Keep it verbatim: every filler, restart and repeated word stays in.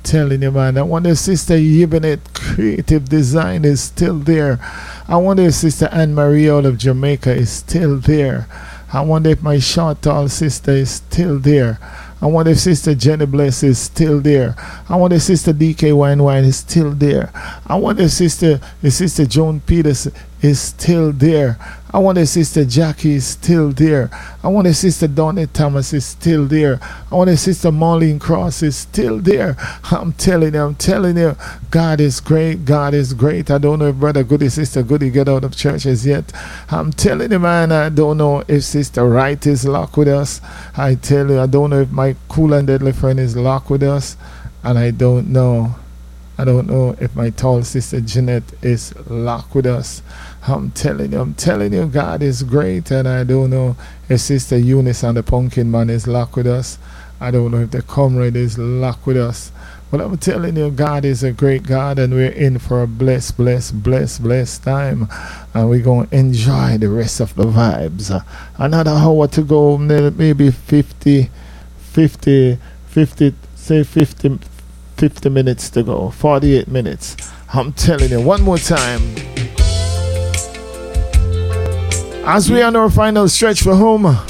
telling you, man. I wonder if Sister Yibonette Creative Design is still there. I wonder if Sister Anne Marie out of Jamaica is still there. I wonder if my short tall sister is still there. I wonder if Sister Jenny Bless is still there. I wonder if Sister D K Wine Wine is still there. I wonder if Sister if Sister Joan Peters is still there. I wonder if Sister Jackie is still there. I wonder if Sister Donnie Thomas is still there. I wonder if Sister Marlene Cross is still there. I'm telling you, I'm telling you, God is great. God is great. I don't know if Brother Goody, Sister Goody get out of churches yet. I'm telling you, man, I don't know if Sister Wright is locked with us. I tell you, I don't know if my cool and deadly friend is locked with us. And I don't know. I don't know if my tall sister Jeanette is locked with us. I'm telling you, I'm telling you, God is great. And I don't know if Sister Eunice and the Pumpkin Man is locked with us. I don't know if the comrade is locked with us. But I'm telling you, God is a great God, and we're in for a blessed, blessed, blessed, blessed time. And we're going to enjoy the rest of the vibes. Uh, another hour to go, maybe fifty, fifty, fifty, say fifty, fifty minutes to go, forty-eight minutes. I'm telling you, one more time. As we are on our final stretch for home,